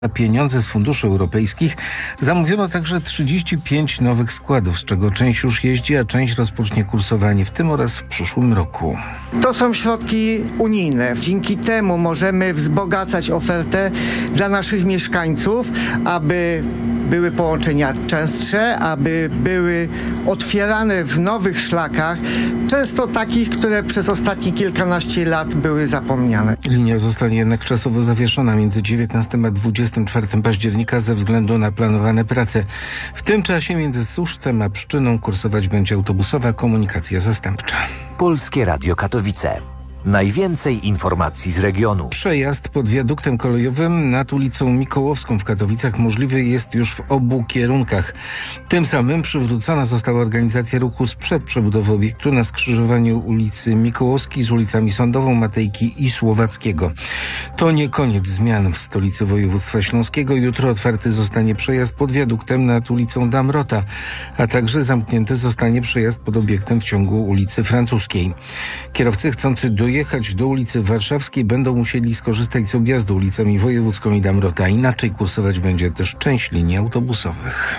Na pieniądze z funduszy europejskich zamówiono także 35 nowych składów, z czego część już jeździ, a część rozpocznie kursowanie w tym oraz w przyszłym roku. To są środki unijne. Dzięki temu możemy wzbogacać ofertę dla naszych mieszkańców, aby były połączenia częstsze, aby były otwierane w nowych szlakach, często takich, które przez ostatnie kilkanaście lat były zapomniane. Linia zostanie jednak czasowo zawieszona między 19 a 24 października ze względu na planowane prace. W tym czasie między Suszcem a Pszczyną kursować będzie autobusowa komunikacja zastępcza. Polskie Radio Katowice. Najwięcej informacji z regionu. Przejazd pod wiaduktem kolejowym nad ulicą Mikołowską w Katowicach możliwy jest już w obu kierunkach. Tym samym przywrócona została organizacja ruchu sprzed przebudowy obiektu na skrzyżowaniu ulicy Mikołowskiej z ulicami Sądową, Matejki i Słowackiego. To nie koniec zmian w stolicy województwa śląskiego. Jutro otwarty zostanie przejazd pod wiaduktem nad ulicą Damrota, a także zamknięty zostanie przejazd pod obiektem w ciągu ulicy Francuskiej. Kierowcy chcący dojechać do ulicy Warszawskiej będą musieli skorzystać z objazdu ulicami Wojewódzką i Damrota. Inaczej kursować będzie też część linii autobusowych.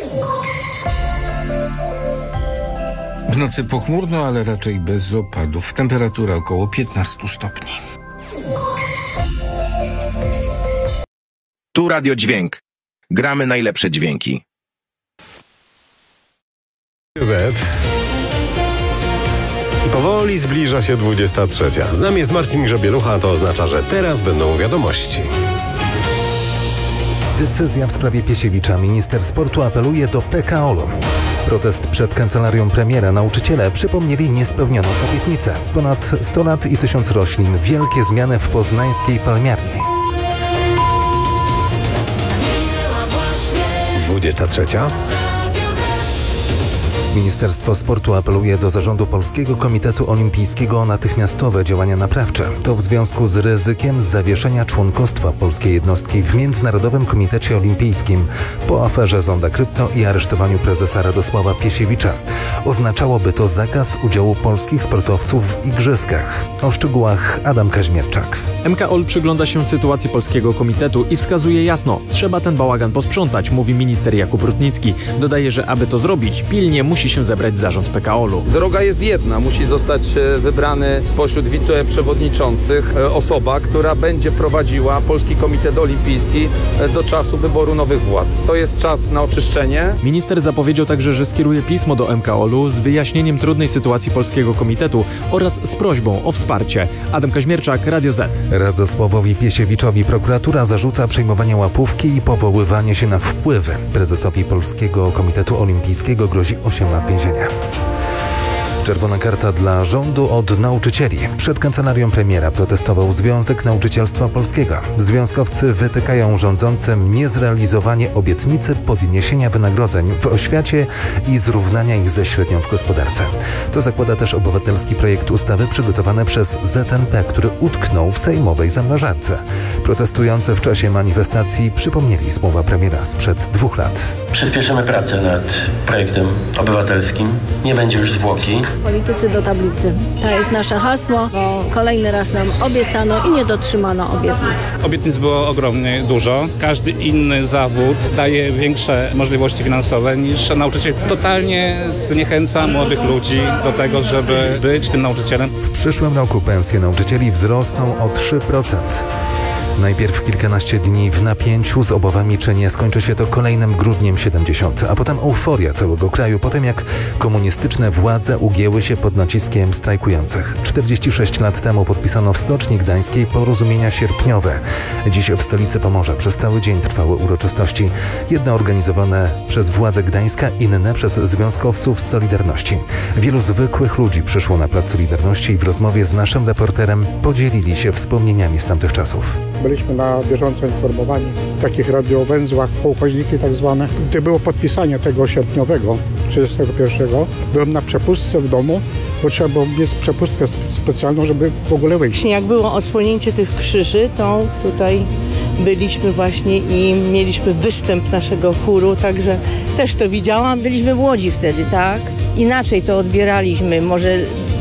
W nocy pochmurno, ale raczej bez opadów. Temperatura około 15 stopni. Tu Radio Dźwięk. Gramy najlepsze dźwięki. Powoli zbliża się 23. Z nami jest Marcin Grzebielucha, a to oznacza, że teraz będą wiadomości. Decyzja w sprawie Piesiewicza. Minister sportu apeluje do PKOL-u. Protest przed kancelarią premiera. Nauczyciele przypomnieli niespełnioną obietnicę. Ponad 100 lat i 1000 roślin. Wielkie zmiany w poznańskiej palmiarni. 23. Ministerstwo Sportu apeluje do zarządu Polskiego Komitetu Olimpijskiego o natychmiastowe działania naprawcze. To w związku z ryzykiem zawieszenia członkostwa polskiej jednostki w Międzynarodowym Komitecie Olimpijskim po aferze Zonda Krypto i aresztowaniu prezesa Radosława Piesiewicza. Oznaczałoby to zakaz udziału polskich sportowców w igrzyskach. O szczegółach Adam Kaźmierczak. MKOL przygląda się sytuacji Polskiego Komitetu i wskazuje jasno, trzeba ten bałagan posprzątać, mówi minister Jakub Rutnicki. Dodaje, że aby to zrobić, pilnie musi się zebrać zarząd PKOL-u. Droga jest jedna. Musi zostać wybrany spośród wiceprzewodniczących osoba, która będzie prowadziła Polski Komitet Olimpijski do czasu wyboru nowych władz. To jest czas na oczyszczenie. Minister zapowiedział także, że skieruje pismo do MKOL-u z wyjaśnieniem trudnej sytuacji Polskiego Komitetu oraz z prośbą o wsparcie. Adam Kaźmierczak, Radio Z. Radosławowi Piesiewiczowi prokuratura zarzuca przejmowanie łapówki i powoływanie się na wpływy. Prezesowi Polskiego Komitetu Olimpijskiego grozi 8 lat więzienia. Czerwona karta dla rządu od nauczycieli. Przed kancelarią premiera protestował Związek Nauczycielstwa Polskiego. Związkowcy wytykają rządzącym niezrealizowanie obietnicy podniesienia wynagrodzeń w oświacie i zrównania ich ze średnią w gospodarce. To zakłada też obywatelski projekt ustawy przygotowany przez ZNP, który utknął w sejmowej zamrażarce. Protestujący w czasie manifestacji przypomnieli słowa premiera sprzed 2 lat. Przyspieszymy pracę nad projektem obywatelskim. Nie będzie już zwłoki. Politycy do tablicy. To jest nasze hasło, bo kolejny raz nam obiecano i nie dotrzymano obietnic. Obietnic było ogromnie dużo. Każdy inny zawód daje większe możliwości finansowe niż nauczyciel. Totalnie zniechęca młodych ludzi do tego, żeby być tym nauczycielem. W przyszłym roku pensje nauczycieli wzrosną o 3%. Najpierw kilkanaście dni w napięciu z obawami, czy nie skończy się to kolejnym grudniem 70, a potem euforia całego kraju, po tym jak komunistyczne władze ugięły się pod naciskiem strajkujących. 46 lat temu podpisano w Stoczni Gdańskiej porozumienia sierpniowe. Dziś w stolicy Pomorza przez cały dzień trwały uroczystości. Jedne organizowane przez władze Gdańska, inne przez związkowców z Solidarności. Wielu zwykłych ludzi przyszło na Plac Solidarności i w rozmowie z naszym reporterem podzielili się wspomnieniami z tamtych czasów. Byliśmy na bieżąco informowani w takich radiowęzłach, kołchoźniki tak zwane. Gdy było podpisanie tego sierpniowego, 31, byłem na przepustce w domu, bo trzeba było mieć przepustkę specjalną, żeby w ogóle wyjść. Jak było odsłonięcie tych krzyży, to tutaj byliśmy właśnie i mieliśmy występ naszego chóru, także też to widziałam. Byliśmy w Łodzi wtedy, tak? Inaczej to odbieraliśmy, może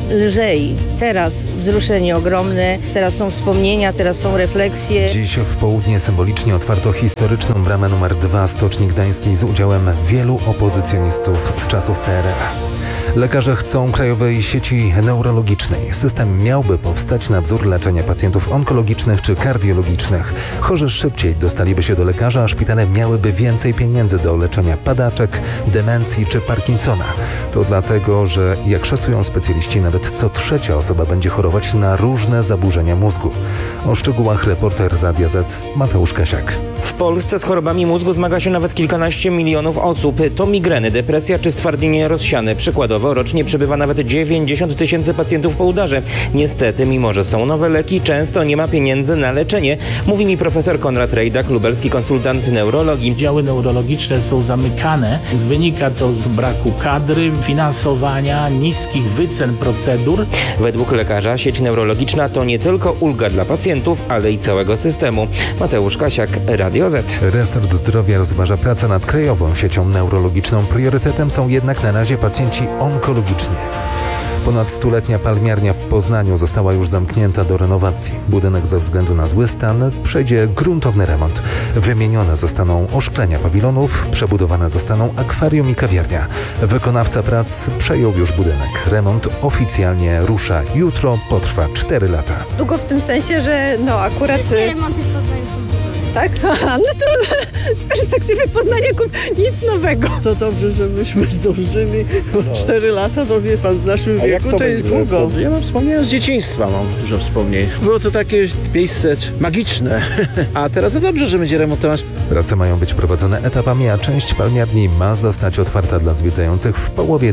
lżej. Teraz wzruszenie ogromne, teraz są wspomnienia, teraz są refleksje. Dziś w południe symbolicznie otwarto historyczną bramę nr 2 Stoczni Gdańskiej z udziałem wielu opozycjonistów z czasów PRL. Lekarze chcą krajowej sieci neurologicznej. System miałby powstać na wzór leczenia pacjentów onkologicznych czy kardiologicznych. Chorzy szybciej dostaliby się do lekarza, a szpitale miałyby więcej pieniędzy do leczenia padaczek, demencji czy Parkinsona. To dlatego, że jak szacują specjaliści, nawet co trzecia osoba będzie chorować na różne zaburzenia mózgu. O szczegółach reporter Radia Z Mateusz Kasiak. W Polsce z chorobami mózgu zmaga się nawet kilkanaście milionów osób. To migreny, depresja czy stwardnienie rozsiane. Przykładowo rocznie przybywa nawet 90 000 pacjentów po udarze. Niestety, mimo że są nowe leki, często nie ma pieniędzy na leczenie, mówi mi profesor Konrad Rejdak, lubelski konsultant neurologii. Działy neurologiczne są zamykane. Wynika to z braku kadry, finansowania, niskich wycen procedur. Według lekarza sieć neurologiczna to nie tylko ulga dla pacjentów, ale i całego systemu. Mateusz Kasiak, Radio Z. Resort Zdrowia rozważa pracę nad krajową siecią neurologiczną. Priorytetem są jednak na razie pacjenci onkologiczni. Ponad 100-letnia palmiarnia w Poznaniu została już zamknięta do renowacji. Budynek ze względu na zły stan przejdzie gruntowny remont. Wymienione zostaną oszklenia pawilonów, przebudowane zostaną akwarium i kawiarnia. Wykonawca prac przejął już budynek. Remont oficjalnie rusza jutro, potrwa 4 lata. Długo w tym sensie, że akurat... Wszystkie remonty w Poznaniu są długo. Tak? Aha, no to z perspektywy poznaniaków nic nowego. To dobrze, że myśmy zdążyli, bo 4 lata, to wie pan, w naszym wieku to jest długo. Ja mam wspomnienia z dzieciństwa, mam dużo wspomnień. Było to takie miejsce magiczne, a teraz to dobrze, że będzie remontować. Prace mają być prowadzone etapami, a część palmiarni ma zostać otwarta dla zwiedzających w połowie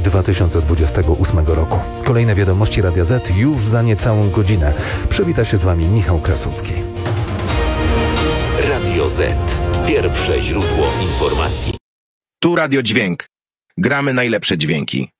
2028 roku. Kolejne wiadomości Radia Z już za niecałą godzinę. Przywita się z wami Michał Krasucki. Radio Z. Pierwsze źródło informacji. Tu Radio Dźwięk. Gramy najlepsze dźwięki.